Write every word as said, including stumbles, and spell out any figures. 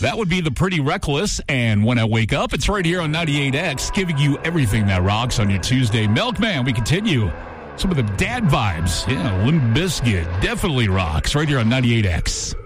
That would be the Pretty Reckless. And When I Wake Up, it's right here on ninety-eight X, giving you everything that rocks on your Tuesday. Milkman, we continue. Some of the dad vibes. Yeah, Limp Bizkit definitely rocks right here on ninety-eight X.